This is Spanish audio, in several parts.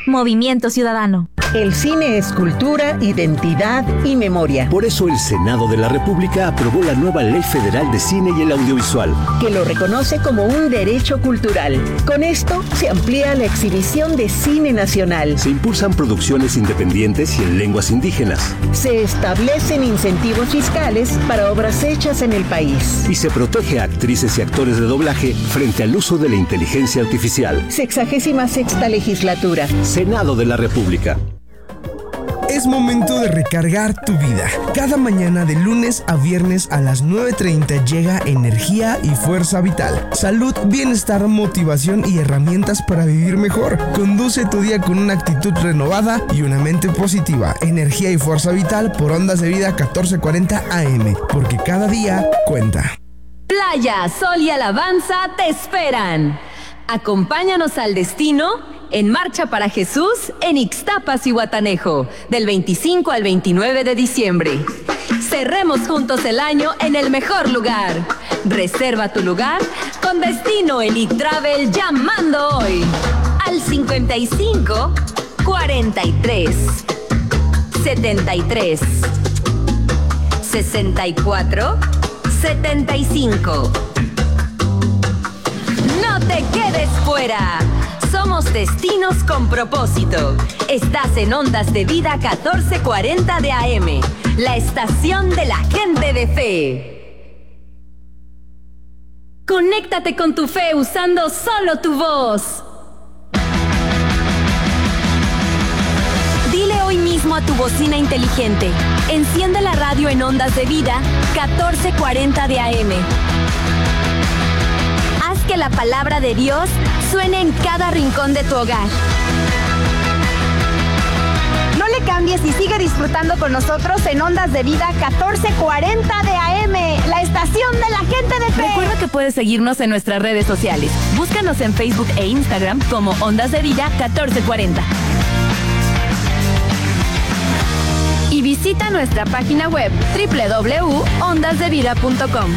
Movimiento Ciudadano. El cine es cultura, identidad y memoria. Por eso el Senado de la República aprobó la nueva Ley Federal de Cine y el Audiovisual, que lo reconoce como un derecho cultural. Con esto se amplía la exhibición de cine nacional. Se impulsan producciones independientes y en lenguas indígenas. Se establecen incentivos fiscales para obras hechas en el país. Y se protege a actrices y actores de doblaje frente al uso de la inteligencia artificial. 66ª legislatura. Senado de la República. Es momento de recargar tu vida. Cada mañana de lunes a viernes a las 9:30 llega energía y fuerza vital. Salud, bienestar, motivación y herramientas para vivir mejor. Conduce tu día con una actitud renovada y una mente positiva. Energía y fuerza vital por Ondas de Vida 1440 AM. Porque cada día cuenta. Playa, sol y alabanza te esperan. Acompáñanos al destino en Marcha para Jesús en Ixtapas y Guatanejo, del 25 al 29 de diciembre. Cerremos juntos el año en el mejor lugar. Reserva tu lugar con Destino Elite Travel llamando hoy al 55 43 73 64 75. No te quedes fuera. Somos destinos con propósito. Estás en Ondas de Vida 1440 de AM, la estación de la gente de fe. Conéctate con tu fe usando solo tu voz. Dile hoy mismo a tu bocina inteligente: enciende la radio en Ondas de Vida 1440 de AM. Haz que la palabra de Dios suene en cada rincón de tu hogar. No le cambies y sigue disfrutando con nosotros en Ondas de Vida 1440 de AM, la estación de la gente de fe. Recuerda que puedes seguirnos en nuestras redes sociales. Búscanos en Facebook e Instagram como Ondas de Vida 1440. Y visita nuestra página web www.ondasdevida.com.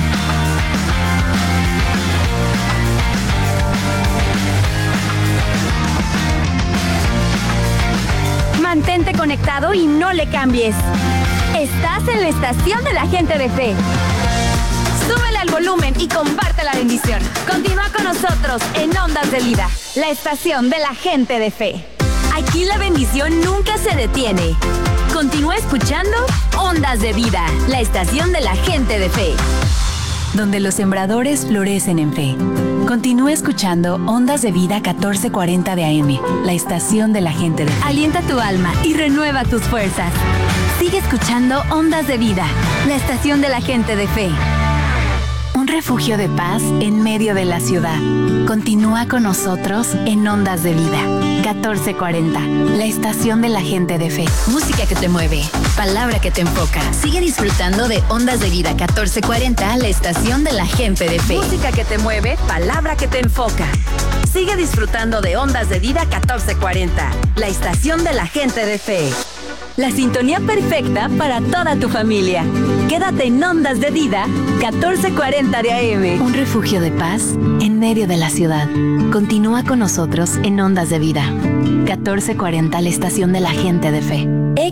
Mantente conectado y no le cambies. Estás en la estación de la gente de fe. Súbele al volumen y comparte la bendición. Continúa con nosotros en Ondas de Vida, la estación de la gente de fe. Aquí la bendición nunca se detiene. Continúa escuchando Ondas de Vida, la estación de la gente de fe, donde los sembradores florecen en fe. Continúa escuchando Ondas de Vida 1440 de AM, la estación de la gente de fe. Alienta tu alma y renueva tus fuerzas. Sigue escuchando Ondas de Vida, la estación de la gente de fe. Un refugio de paz en medio de la ciudad. Continúa con nosotros en Ondas de Vida 1440, la estación de la gente de fe. Música que te mueve, palabra que te enfoca. Sigue disfrutando de Ondas de Vida 1440, la estación de la gente de fe. Música que te mueve, palabra que te enfoca. Sigue disfrutando de Ondas de Vida 1440, la estación de la gente de fe. La sintonía perfecta para toda tu familia. Quédate en Ondas de Vida 1440 de AM. Un refugio de paz en medio de la ciudad. Continúa con nosotros en Ondas de Vida 1440, la estación de la gente de fe.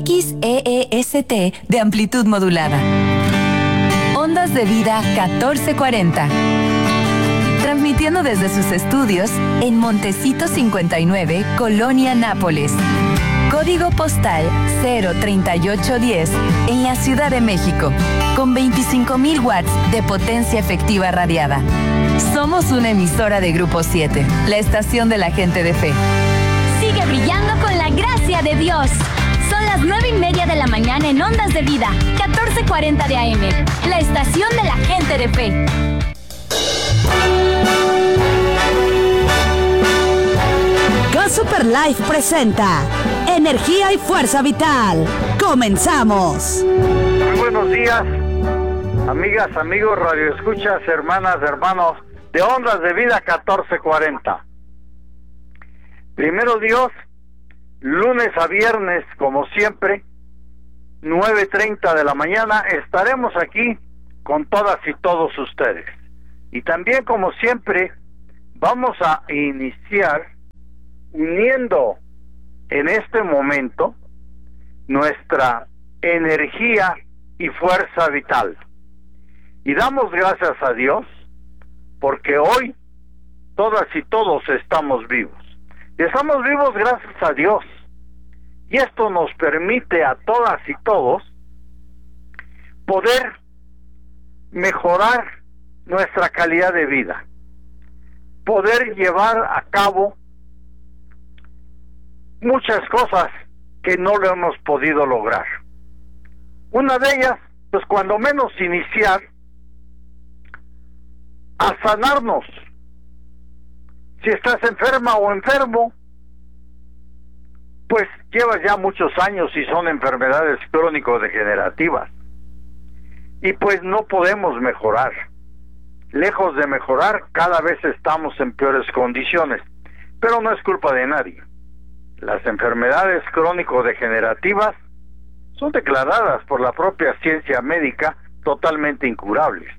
XEEST de amplitud modulada. Ondas de Vida 1440. Transmitiendo desde sus estudios en Montecito 59, Colonia Nápoles. Código postal 03810 en la Ciudad de México, con 25,000 watts de potencia efectiva radiada. Somos una emisora de Grupo 7, la estación de la gente de fe. Sigue brillando con la gracia de Dios. Son las 9:30 de la mañana en Ondas de Vida 1440 de AM, la estación de la gente de fe. Go Super Life presenta Energía y Fuerza Vital. ¡Comenzamos! Muy buenos días, amigas, amigos, radioescuchas, hermanas, hermanos de Ondas de Vida 1440. Primero Dios, lunes a viernes, como siempre, 9:30 de la mañana, estaremos aquí con todas y todos ustedes. Y también, como siempre, vamos a iniciar uniendo en este momento nuestra energía y fuerza vital. Y damos gracias a Dios porque hoy todas y todos estamos vivos. Y estamos vivos gracias a Dios. Y esto nos permite a todas y todos poder mejorar nuestra calidad de vida, poder llevar a cabo muchas cosas que no lo hemos podido lograr. Una de ellas, pues cuando menos iniciar a sanarnos. Si estás enferma o enfermo, pues llevas ya muchos años y son enfermedades crónico-degenerativas. Y pues no podemos mejorar. Lejos de mejorar, cada vez estamos en peores condiciones. Pero no es culpa de nadie. Las enfermedades crónico-degenerativas son declaradas por la propia ciencia médica totalmente incurables.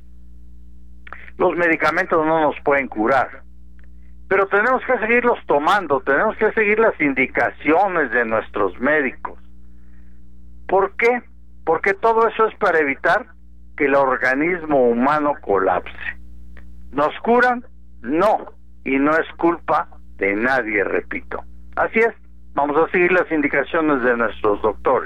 Los medicamentos no nos pueden curar, pero tenemos que seguirlos tomando, tenemos que seguir las indicaciones de nuestros médicos. ¿Por qué? Porque todo eso es para evitar que el organismo humano colapse. ¿Nos curan? No, y no es culpa de nadie, repito. Así es, vamos a seguir las indicaciones de nuestros doctores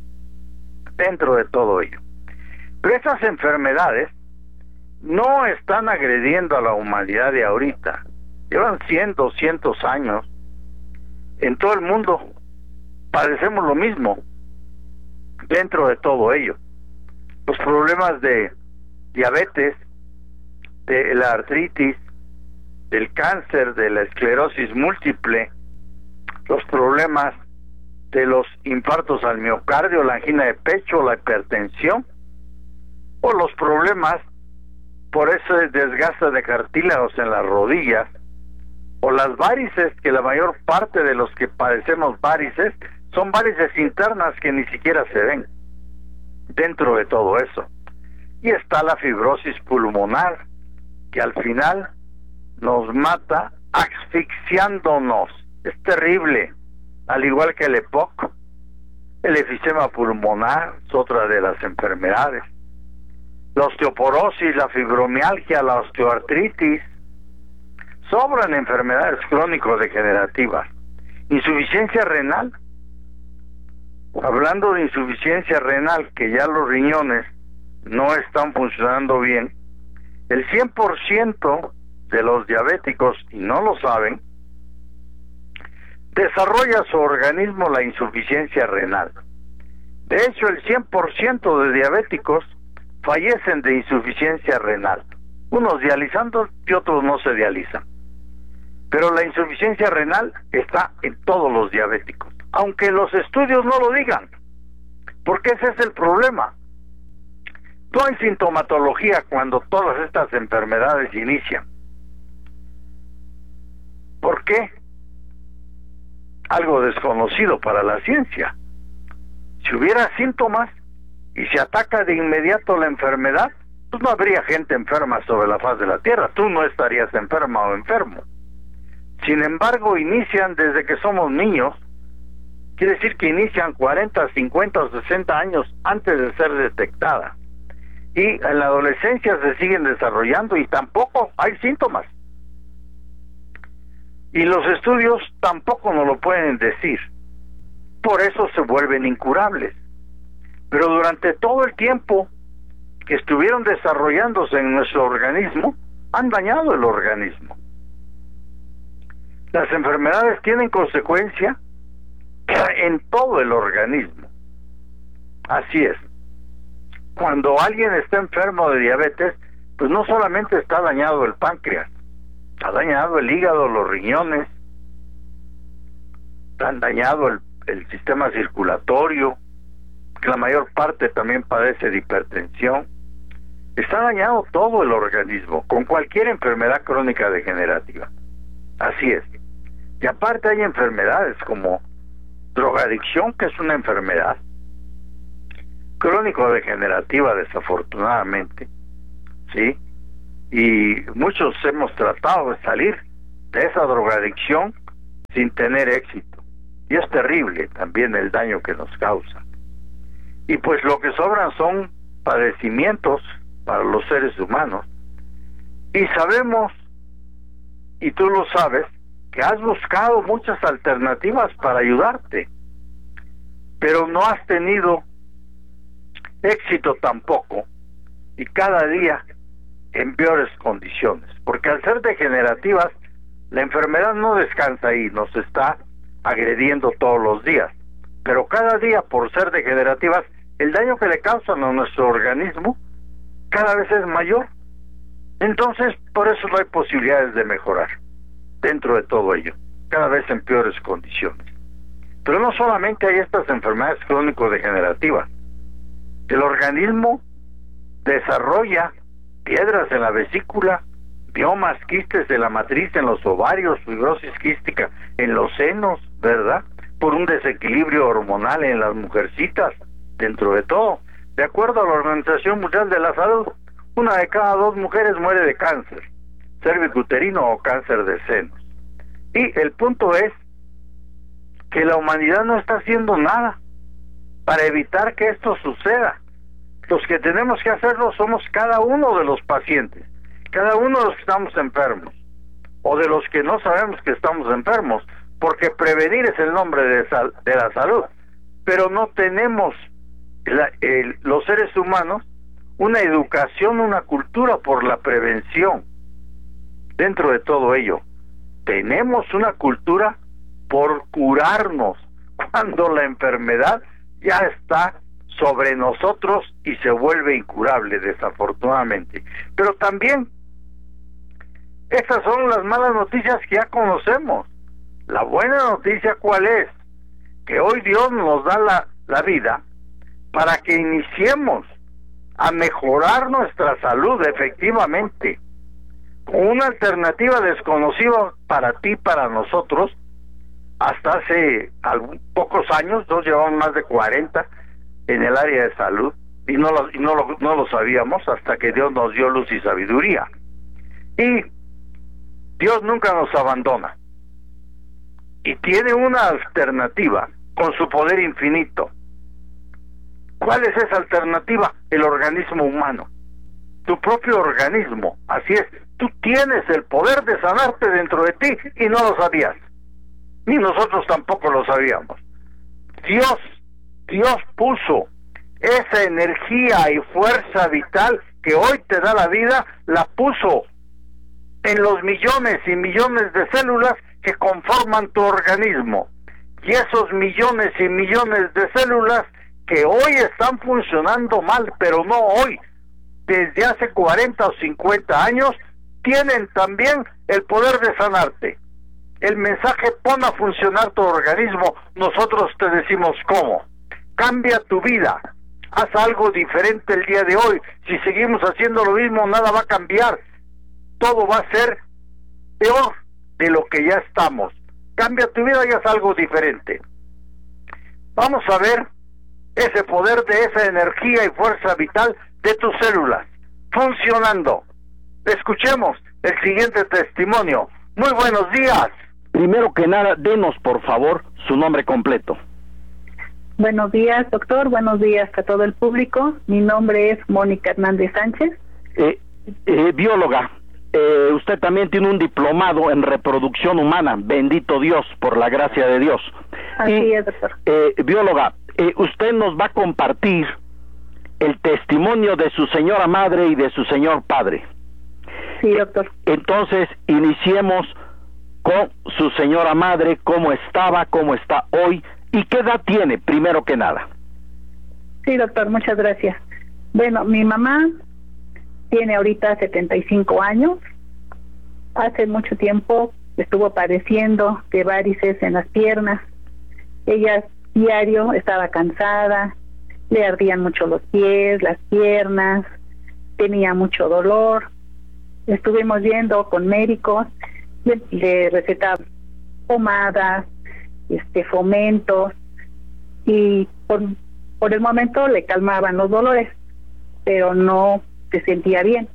dentro de todo ello. Pero estas enfermedades no están agrediendo a la humanidad de ahorita. Llevan 100, 200 años. En todo el mundo padecemos lo mismo dentro de todo ello. Los problemas de diabetes, de la artritis, del cáncer, de la esclerosis múltiple, los problemas de los infartos al miocardio, la angina de pecho, la hipertensión, o los problemas por ese desgaste de cartílagos en las rodillas, o las varices, que la mayor parte de los que padecemos varices son varices internas que ni siquiera se ven dentro de todo eso. Y está la fibrosis pulmonar, que al final nos mata asfixiándonos. Es terrible, al igual que el EPOC. El efisema pulmonar es otra de las enfermedades. La osteoporosis, la fibromialgia, la osteoartritis. Sobran enfermedades crónico-degenerativas. Insuficiencia renal. Hablando de insuficiencia renal, que ya los riñones no están funcionando bien, el 100% de los diabéticos, y no lo saben, desarrolla su organismo la insuficiencia renal. De hecho, el 100% de diabéticos fallecen de insuficiencia renal, unos dializando y otros no se dializan. Pero la insuficiencia renal está en todos los diabéticos, aunque los estudios no lo digan, porque ese es el problema. No hay sintomatología cuando todas estas enfermedades inician. ¿Por qué? Algo desconocido para la ciencia. Si hubiera síntomas y se ataca de inmediato la enfermedad, pues no habría gente enferma sobre la faz de la tierra. Tú no estarías enferma o enfermo. Sin embargo, inician desde que somos niños. Quiere decir que inician 40, 50 o 60 años antes de ser detectada. Y en la adolescencia se siguen desarrollando y tampoco hay síntomas. Y los estudios tampoco nos lo pueden decir. Por eso se vuelven incurables. Pero durante todo el tiempo que estuvieron desarrollándose en nuestro organismo, han dañado el organismo. Las enfermedades tienen consecuencia en todo el organismo. Así es. Cuando alguien está enfermo de diabetes, pues no solamente está dañado el páncreas, está dañado el hígado, los riñones, está dañado el sistema circulatorio, que la mayor parte también padece de hipertensión. Está dañado todo el organismo, con cualquier enfermedad crónica degenerativa. Así es. Y aparte hay enfermedades como drogadicción, que es una enfermedad crónico-degenerativa, desafortunadamente, ¿sí? Y muchos hemos tratado de salir de esa drogadicción sin tener éxito. y es terrible también el daño que nos causa. Y pues lo que sobran son padecimientos para los seres humanos. Y sabemos, y tú lo sabes, que has buscado muchas alternativas para ayudarte, pero no has tenido éxito tampoco, y cada día en peores condiciones, porque al ser degenerativas, la enfermedad no descansa ahí, nos está agrediendo todos los días, pero cada día, por ser degenerativas, el daño que le causan a nuestro organismo cada vez es mayor. Entonces, por eso no hay posibilidades de mejorar dentro de todo ello, cada vez en peores condiciones. Pero no solamente hay estas enfermedades crónico-degenerativas, el organismo desarrolla piedras en la vesícula, biomas, quistes de la matriz en los ovarios, fibrosis quística en los senos, ¿verdad? Por un desequilibrio hormonal en las mujercitas, dentro de todo. De acuerdo a la Organización Mundial de la Salud, 1 de cada 2 mujeres muere de cáncer cervicuterino o cáncer de senos. Y el punto es que la humanidad no está haciendo nada para evitar que esto suceda. Los que tenemos que hacerlo somos cada uno de los pacientes, cada uno de los que estamos enfermos, o de los que no sabemos que estamos enfermos, porque prevenir es el nombre de la salud, pero no tenemos los seres humanos una educación, una cultura por la prevención. Dentro de todo ello, tenemos una cultura por curarnos cuando la enfermedad ya está sobre nosotros y se vuelve incurable, desafortunadamente. Pero también, estas son las malas noticias que ya conocemos. La buena noticia, ¿cuál es? Que hoy Dios nos da la vida para que iniciemos a mejorar nuestra salud, efectivamente, con una alternativa desconocida para ti, para nosotros. Hasta hace pocos años, nos llevamos más de 40 en el área de salud, y no lo sabíamos hasta que Dios nos dio luz y sabiduría. Y Dios nunca nos abandona, y tiene una alternativa con su poder infinito. ¿Cuál es esa alternativa? El organismo humano, tu propio organismo. Así es, tú tienes el poder de sanarte dentro de ti y no lo sabías, ni nosotros tampoco lo sabíamos. Dios puso esa energía y fuerza vital que hoy te da la vida, la puso en los millones y millones de células que conforman tu organismo. Y esos millones y millones de células que hoy están funcionando mal, pero no hoy, desde hace 40 o 50 años, tienen también el poder de sanarte. El mensaje: pon a funcionar tu organismo. Nosotros te decimos cómo. Cambia tu vida, haz algo diferente el día de hoy. Si seguimos haciendo lo mismo, nada va a cambiar, todo va a ser peor de lo que ya estamos. Cambia tu vida y haz algo diferente. Vamos a ver ese poder de esa energía y fuerza vital de tus células funcionando. Escuchemos el siguiente testimonio. Muy buenos días. Primero que nada, denos por favor su nombre completo. Buenos días, doctor. Buenos días a todo el público. Mi nombre es Mónica Hernández Sánchez. Bióloga, usted también tiene un diplomado en reproducción humana. Bendito Dios, por la gracia de Dios. Así es, doctor. Bióloga, usted nos va a compartir el testimonio de su señora madre y de su señor padre. Sí, doctor. Entonces, iniciemos con su señora madre, cómo estaba, cómo está hoy y qué edad tiene, primero que nada. Sí, doctor, muchas gracias. Bueno, mi mamá tiene ahorita 75 años. Hace mucho tiempo estuvo padeciendo de varices en las piernas. Ella diario estaba cansada, le ardían mucho los pies, las piernas, tenía mucho dolor. Estuvimos yendo con médicos, le recetaban pomadas, fomentos, y por el momento le calmaban los dolores, pero no se sentía bien.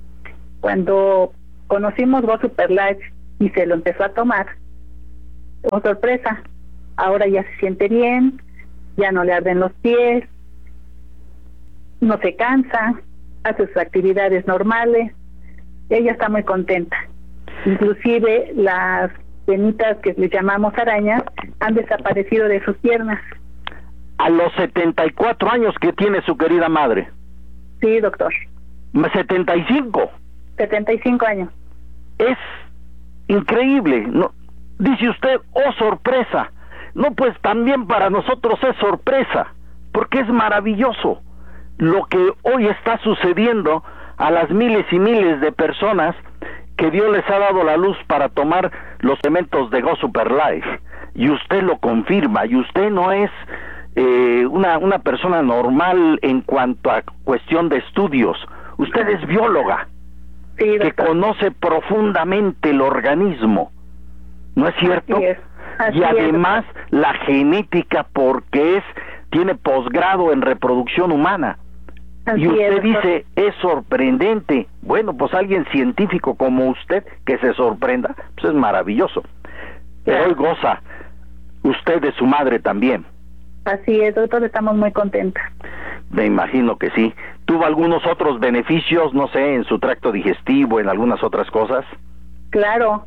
Cuando conocimos Go Super Life y se lo empezó a tomar, oh sorpresa, ahora ya se siente bien, ya no le arden los pies, no se cansa, hace sus actividades normales, ella está muy contenta. Inclusive las venitas que le llamamos arañas han desaparecido de sus piernas. A los 74 años que tiene su querida madre. Sí, doctor. 75. 75 años. Es increíble, ¿no? Dice usted, oh sorpresa. No, pues también para nosotros es sorpresa, porque es maravilloso lo que hoy está sucediendo a las miles y miles de personas que Dios les ha dado la luz para tomar los elementos de Go Super Life, y usted lo confirma, y usted no es una persona normal en cuanto a cuestión de estudios, usted es bióloga, sí, que conoce profundamente el organismo, ¿no es cierto? Así y además la genética, porque tiene posgrado en reproducción humana. Así y usted es, dice, es sorprendente. Bueno, pues alguien científico como usted que se sorprenda, pues es maravilloso. Pero hoy goza usted de su madre también. Así es, doctor, estamos muy contentas. Me imagino que sí. ¿Tuvo algunos otros beneficios, no sé, en su tracto digestivo, en algunas otras cosas? Claro,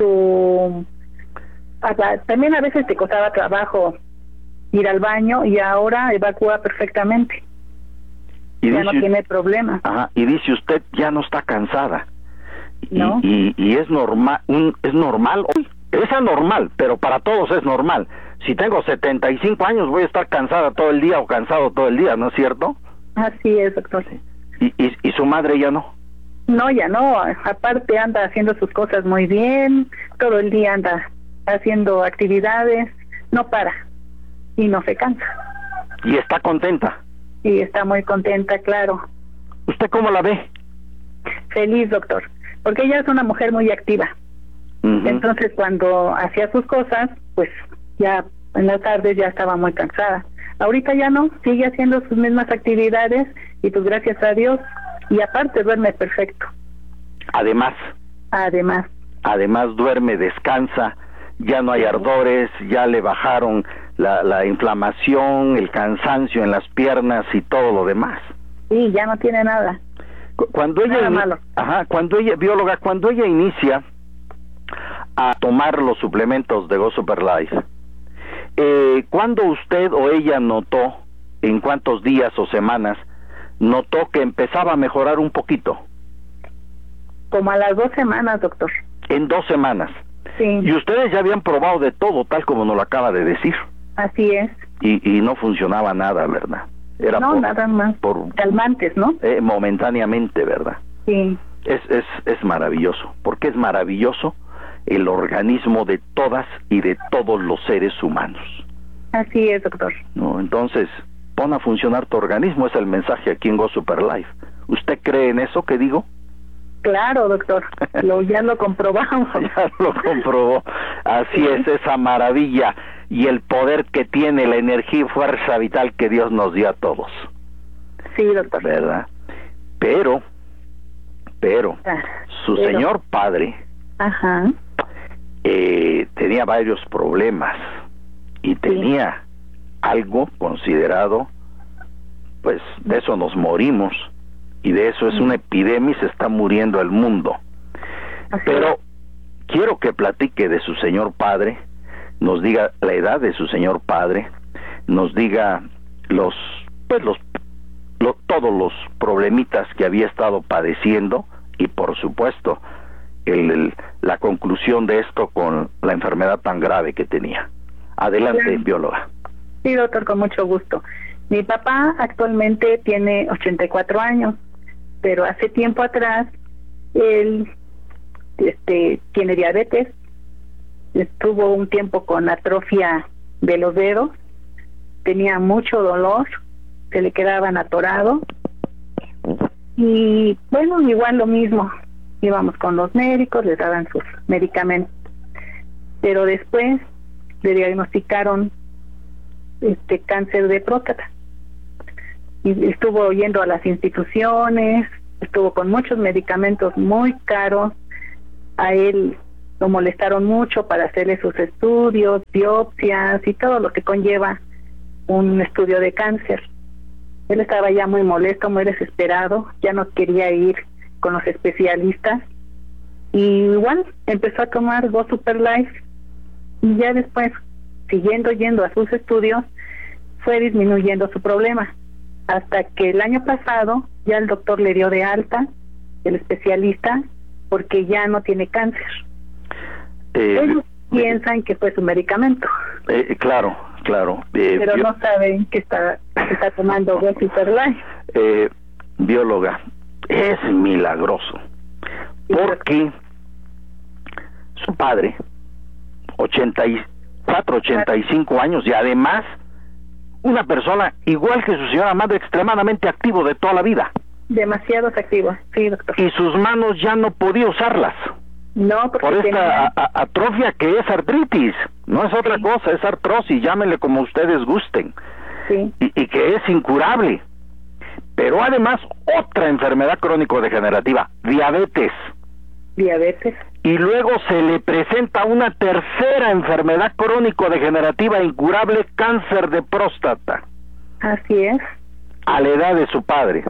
también a veces te costaba trabajo ir al baño y ahora evacúa perfectamente. Y ya dice, no tiene problema. Ajá, y dice usted, ya no está cansada. ¿No? Y es normal, es normal hoy. Es anormal, pero para todos es normal. Si tengo 75 años voy a estar cansada todo el día o cansado todo el día, ¿no es cierto? Así es, doctor. ¿Y su madre ya no? No, ya no. Aparte anda haciendo sus cosas muy bien, todo el día anda haciendo actividades, no para y no se cansa. ¿Y está contenta? Y está muy contenta, claro. ¿Usted cómo la ve? Feliz, doctor, porque ella es una mujer muy activa. Entonces cuando hacía sus cosas, pues ya en las tardes ya estaba muy cansada. Ahorita ya no, sigue haciendo sus mismas actividades y pues gracias a Dios, y aparte duerme perfecto. Además duerme, descansa, ya no hay ardores, ya le bajaron la inflamación, el cansancio en las piernas y todo lo demás. Sí, ya no tiene nada. Cuando ella malo. bióloga, cuando ella inicia a tomar los suplementos de Go Super Life, ¿cuándo usted o ella notó, en cuántos días o semanas, notó que empezaba a mejorar un poquito? Como a las 2 semanas, doctor. En 2 semanas. Sí. Y ustedes ya habían probado de todo, tal como nos lo acaba de decir. Así es. Y no funcionaba nada, ¿verdad? Era nada más. Calmantes, ¿no? Momentáneamente, ¿verdad? Sí. Es maravilloso. Porque es maravilloso el organismo de todas y de todos los seres humanos. Así es, doctor. No, entonces, pon a funcionar tu organismo, es el mensaje aquí en Go Super Life. ¿Usted cree en eso que digo? Claro, doctor, ya lo comprobamos. Ya lo comprobó. Así es, esa maravilla y el poder que tiene la energía y fuerza vital que Dios nos dio a todos. Sí, doctor. ¿Verdad? Pero, su señor padre tenía varios problemas y tenía algo considerado, pues de eso nos morimos, y de eso es una epidemia y se está muriendo el mundo. Pero quiero que platique de su señor padre, nos diga la edad de su señor padre, nos diga todos los problemitas que había estado padeciendo y por supuesto la conclusión de esto con la enfermedad tan grave que tenía. Adelante, bióloga. Sí, doctor, con mucho gusto. Mi papá actualmente tiene 84 años, pero hace tiempo atrás él tiene diabetes, estuvo un tiempo con atrofia de los dedos, tenía mucho dolor, se le quedaban atorados y bueno, igual lo mismo, íbamos con los médicos, les daban sus medicamentos, pero después le diagnosticaron cáncer de próstata y estuvo yendo a las instituciones, estuvo con muchos medicamentos muy caros. A él lo molestaron mucho para hacerle sus estudios, biopsias y todo lo que conlleva un estudio de cáncer. Él estaba ya muy molesto, muy desesperado, ya no quería ir con los especialistas y igual empezó a tomar Go Super Life y ya después, siguiendo yendo a sus estudios, fue disminuyendo su problema hasta que el año pasado ya el doctor le dio de alta, el especialista, porque ya no tiene cáncer. Ellos piensan que fue su medicamento. Claro. Pero no saben que está tomando Go Super Life. Bióloga, es milagroso, porque su padre, 85 años, y además una persona igual que su señora madre, extremadamente activo de toda la vida. Demasiado activo, sí, doctor. Y sus manos ya no podía usarlas. No, porque por esta atrofia que es artritis, no es otra cosa, es artrosis, llámenle como ustedes gusten. Sí. Y que es incurable. Pero además otra enfermedad crónico-degenerativa, diabetes. Y luego se le presenta una tercera enfermedad crónico-degenerativa incurable, cáncer de próstata. Así es. A la edad de su padre.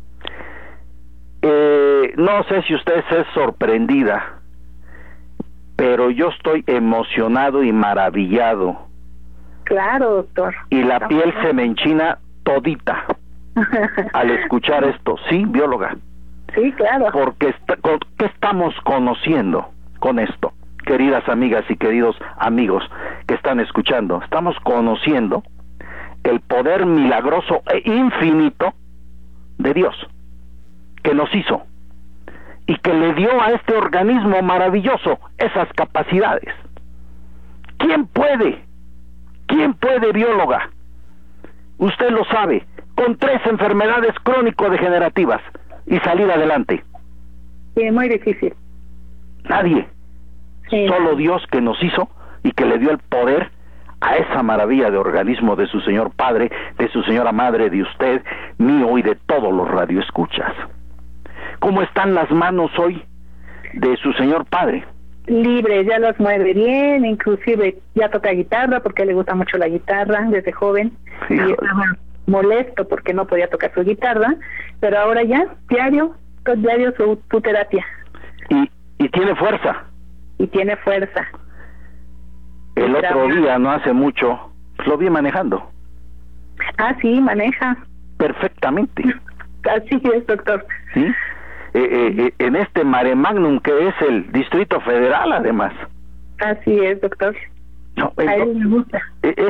No sé si usted es sorprendida, pero yo estoy emocionado y maravillado. Claro, doctor. Y la piel se me enchina todita al escuchar esto. Sí, bióloga. Sí, claro. Porque ¿qué estamos conociendo con esto? Queridas amigas y queridos amigos que están escuchando, estamos conociendo el poder milagroso e infinito de Dios, que nos hizo y que le dio a este organismo maravilloso esas capacidades. ¿Quién puede, bióloga? Usted lo sabe, con 3 enfermedades crónico-degenerativas y salir adelante. Sí, muy difícil. Nadie. Sí. Solo Dios, que nos hizo y que le dio el poder a esa maravilla de organismo de su señor padre, de su señora madre, de usted, mío y de todos los radioescuchas. ¿Cómo están las manos hoy de su señor padre? Libre, ya las mueve bien, inclusive ya toca guitarra porque le gusta mucho la guitarra desde joven. Híjole. Y estaba molesto porque no podía tocar su guitarra, pero ahora ya, diario su terapia. Y tiene fuerza. Y tiene fuerza. El otro día, no hace mucho, lo vi manejando. Ah, sí, maneja. Perfectamente. Así es, doctor. Sí. En este mare magnum que es el Distrito Federal, además. Así es, doctor. No, a él le gusta.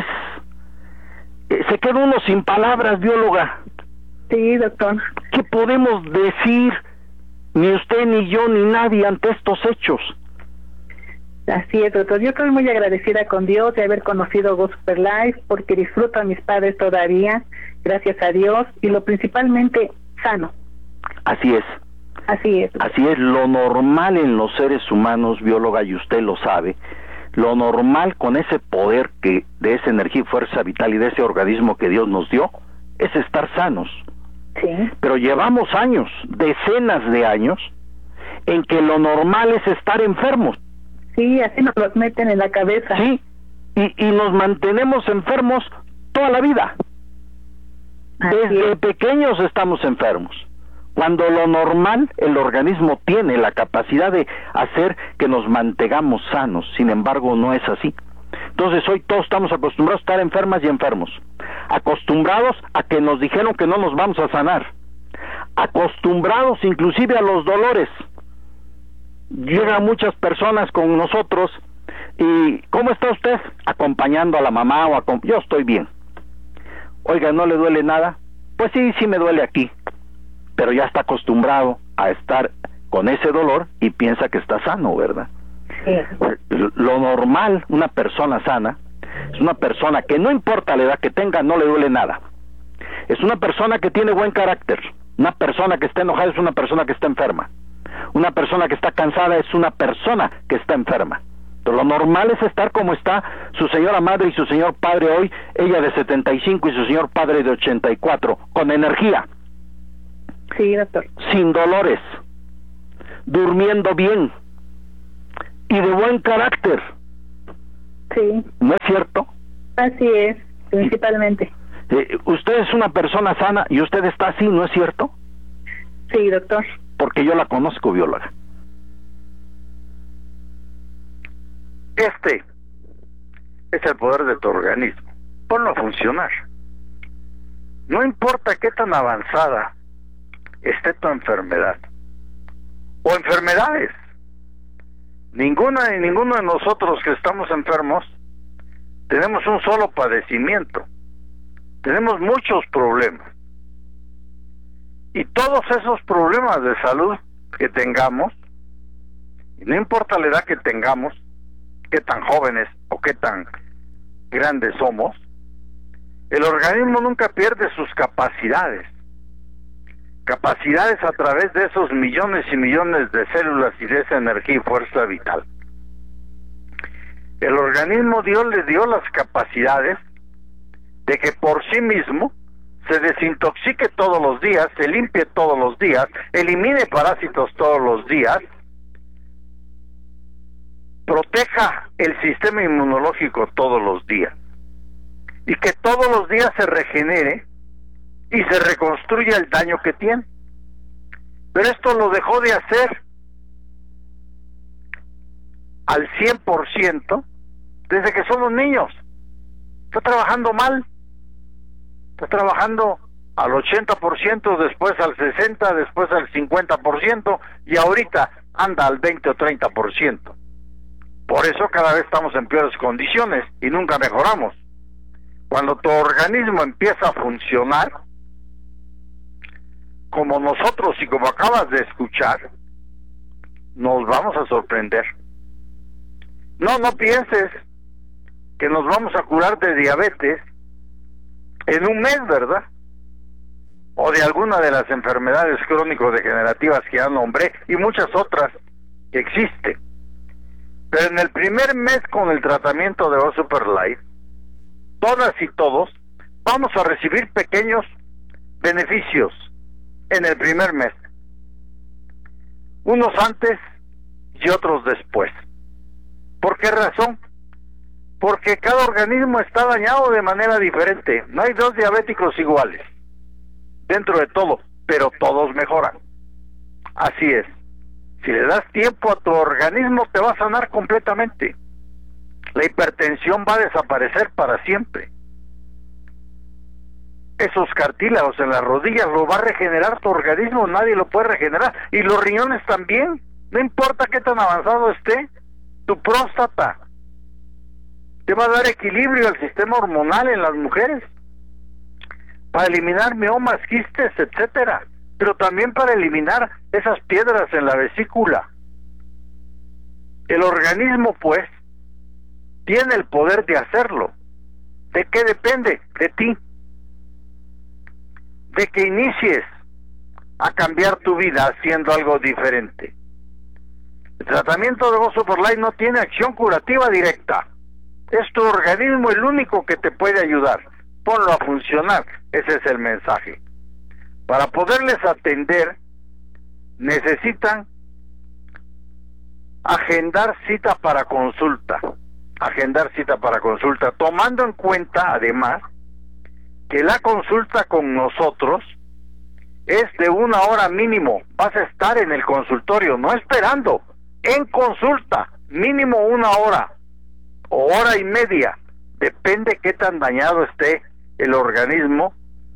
Se queda uno sin palabras, bióloga. Sí, doctor. ¿Qué podemos decir? Ni usted, ni yo, ni nadie ante estos hechos. Así es, doctor. Yo estoy muy agradecida con Dios de haber conocido Go Super Life, porque disfruto a mis padres todavía, gracias a Dios, y lo principalmente sano. Así es. Así es. Así es, lo normal en los seres humanos, bióloga, y usted lo sabe, lo normal con ese poder que de esa energía y fuerza vital y de ese organismo que Dios nos dio, es estar sanos. Sí. Pero llevamos años, decenas de años, en que lo normal es estar enfermos. Sí, así nos los meten en la cabeza. Sí, y nos mantenemos enfermos toda la vida. Desde pequeños estamos enfermos. Cuando lo normal, el organismo tiene la capacidad de hacer que nos mantengamos sanos. Sin embargo, no es así. Entonces hoy todos estamos acostumbrados a estar enfermas y enfermos. Acostumbrados a que nos dijeron que no nos vamos a sanar. Acostumbrados inclusive a los dolores. Llegan muchas personas con nosotros y ¿cómo está usted? Acompañando a la mamá yo estoy bien. Oiga, ¿no le duele nada? Pues sí me duele aquí. Pero ya está acostumbrado a estar con ese dolor y piensa que está sano, ¿verdad? Sí. Lo normal, una persona sana, es una persona que no importa la edad que tenga, no le duele nada. Es una persona que tiene buen carácter. Una persona que está enojada es una persona que está enferma. Una persona que está cansada es una persona que está enferma. Pero lo normal es estar como está su señora madre y su señor padre hoy, ella de 75 y su señor padre de 84, con energía. Sí, doctor. Sin dolores, durmiendo bien, y de buen carácter. Sí. ¿No es cierto? Así es, principalmente. Usted es una persona sana y usted está así, ¿no es cierto? Sí, doctor. Porque yo la conozco, bióloga. Este es el poder de tu organismo. Ponlo a funcionar. No importa qué tan avanzada esté tu enfermedad o enfermedades. Ninguna ni ninguno de nosotros que estamos enfermos tenemos un solo padecimiento. Tenemos muchos problemas. Y todos esos problemas de salud que tengamos, y no importa la edad que tengamos, qué tan jóvenes o qué tan grandes somos, el organismo nunca pierde sus capacidades. Capacidades a través de esos millones y millones de células y de esa energía y fuerza vital. El organismo, Dios le dio las capacidades de que por sí mismo se desintoxique todos los días, se limpie todos los días, elimine parásitos todos los días, proteja el sistema inmunológico todos los días, y que todos los días se regenere y se reconstruya el daño que tiene. Pero esto lo dejó de hacer al 100% desde que somos niños. Está trabajando mal. Está trabajando al 80%, después al 60%, después al 50%, y ahorita anda al 20 o 30%. Por eso cada vez estamos en peores condiciones y nunca mejoramos. Cuando tu organismo empieza a funcionar, como nosotros y como acabas de escuchar, nos vamos a sorprender. No pienses que nos vamos a curar de diabetes en un mes, ¿verdad? O de alguna de las enfermedades crónico-degenerativas que ya nombré y muchas otras que existen. Pero en el primer mes con el tratamiento de O-Super Life, todas y todos vamos a recibir pequeños beneficios en el primer mes, unos antes y otros después. ¿Por qué razón? Porque cada organismo está dañado de manera diferente. No hay dos diabéticos iguales dentro de todo, pero todos mejoran. Así es. Si le das tiempo a tu organismo, te va a sanar completamente. La hipertensión va a desaparecer para siempre. Esos cartílagos en las rodillas lo va a regenerar tu organismo, nadie lo puede regenerar. Y los riñones también, no importa qué tan avanzado esté. Tu próstata te va a dar equilibrio al sistema hormonal en las mujeres, para eliminar miomas, quistes, etcétera, pero también para eliminar esas piedras en la vesícula. El organismo, pues, tiene el poder de hacerlo. ¿De qué depende? De ti. De que inicies a cambiar tu vida haciendo algo diferente. El tratamiento de O-Super Life no tiene acción curativa directa. Es tu organismo el único que te puede ayudar. Ponlo a funcionar. Ese es el mensaje. Para poderles atender, necesitan agendar cita para consulta. Agendar cita para consulta, tomando en cuenta, además, que la consulta con nosotros es de 1 hora mínimo. Vas a estar en el consultorio, no esperando, en consulta, mínimo 1 hora o hora y media, depende qué tan dañado esté el organismo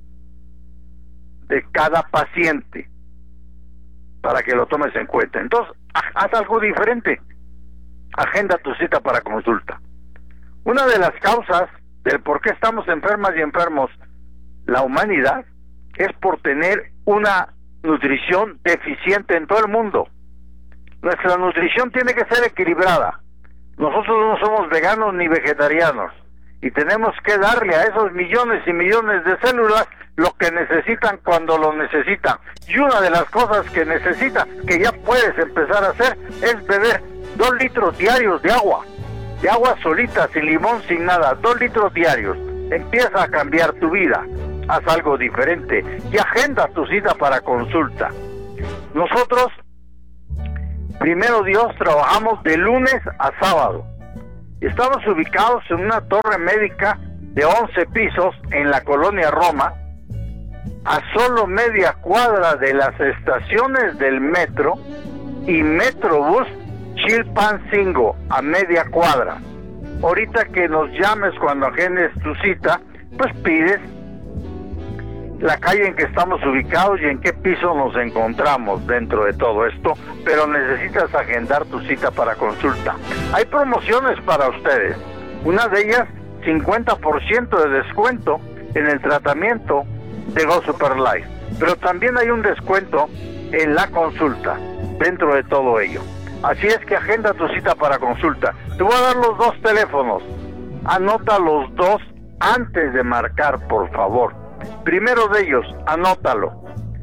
de cada paciente, para que lo tomes en cuenta. Entonces, haz algo diferente, agenda tu cita para consulta. Una de las causas del por qué estamos enfermas y enfermos la humanidad es por tener una nutrición deficiente en todo el mundo. Nuestra nutrición tiene que ser equilibrada. Nosotros no somos veganos ni vegetarianos y tenemos que darle a esos millones y millones de células lo que necesitan cuando lo necesitan. Y una de las cosas que necesita, que ya puedes empezar a hacer, es beber 2 litros diarios de agua solita, sin limón, sin nada, 2 litros diarios. Empieza a cambiar tu vida, haz algo diferente y agenda tu cita para consulta. Nosotros Primero Dios, trabajamos de lunes a sábado. Estamos ubicados en una torre médica de 11 pisos en la colonia Roma, a solo media cuadra de las estaciones del metro y Metrobús Chilpancingo, a media cuadra. Ahorita que nos llames cuando agendes tu cita, pues pides la calle en que estamos ubicados y en qué piso nos encontramos dentro de todo esto, pero necesitas agendar tu cita para consulta. Hay promociones para ustedes, una de ellas 50% de descuento en el tratamiento de Go Super Life, pero también hay un descuento en la consulta dentro de todo ello. Así es que agenda tu cita para consulta. Te voy a dar los dos teléfonos, anota los dos antes de marcar, por favor. Primero de ellos, anótalo,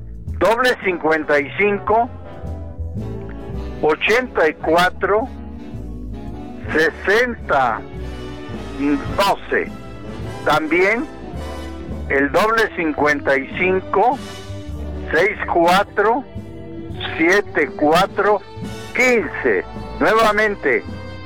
+55 84 60 12. También el +55 64 74 15. Nuevamente,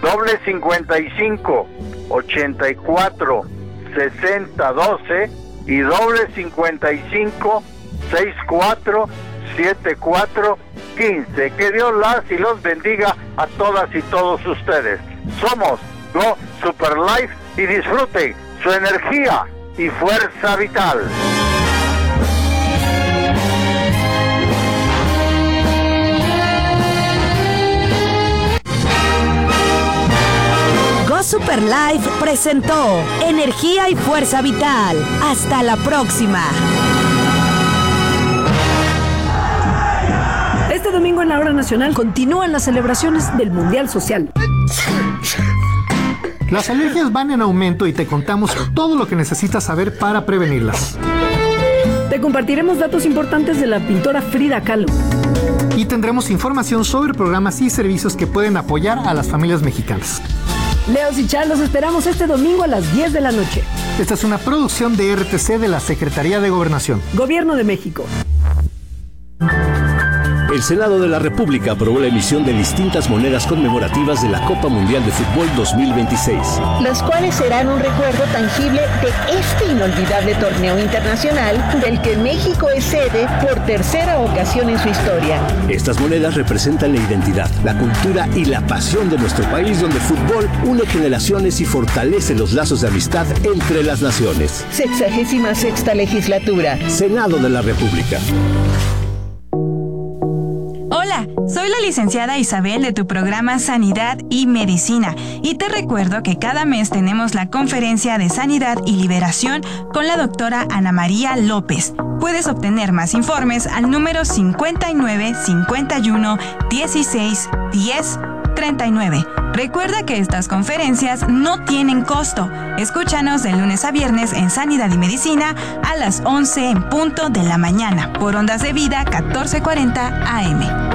+55 84 60 12 y +55 64 74 15. Que Dios las y los bendiga a todas y todos ustedes. Somos Go Super Life y disfruten su energía y fuerza vital. Go Super Life presentó Energía y Fuerza Vital. Hasta la próxima. Este domingo en la Hora Nacional continúan las celebraciones del Mundial Social. Las alergias van en aumento y te contamos todo lo que necesitas saber para prevenirlas. Te compartiremos datos importantes de la pintora Frida Kahlo. Y tendremos información sobre programas y servicios que pueden apoyar a las familias mexicanas. Leos y Char, los esperamos este domingo a las 10 de la noche. Esta es una producción de RTC de la Secretaría de Gobernación. Gobierno de México. El Senado de la República aprobó la emisión de distintas monedas conmemorativas de la Copa Mundial de Fútbol 2026. Las cuales serán un recuerdo tangible de este inolvidable torneo internacional del que México es sede por tercera ocasión en su historia. Estas monedas representan la identidad, la cultura y la pasión de nuestro país, donde el fútbol une generaciones y fortalece los lazos de amistad entre las naciones. 66ª legislatura. Senado de la República. Hola, soy la licenciada Isabel de tu programa Sanidad y Medicina y te recuerdo que cada mes tenemos la conferencia de Sanidad y Liberación con la doctora Ana María López. Puedes obtener más informes al número 59 51 16 10 39. Recuerda que estas conferencias no tienen costo. Escúchanos de lunes a viernes en Sanidad y Medicina a las 11 en punto de la mañana por Ondas de Vida 1440 AM.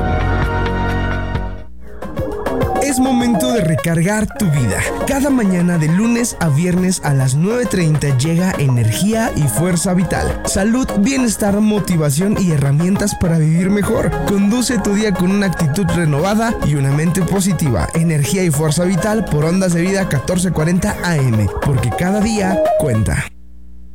Es momento de recargar tu vida. Cada mañana de lunes a viernes a las 9:30 llega Energía y Fuerza Vital. Salud, bienestar, motivación y herramientas para vivir mejor. Conduce tu día con una actitud renovada y una mente positiva. Energía y Fuerza Vital por Ondas de Vida 1440 AM. Porque cada día cuenta.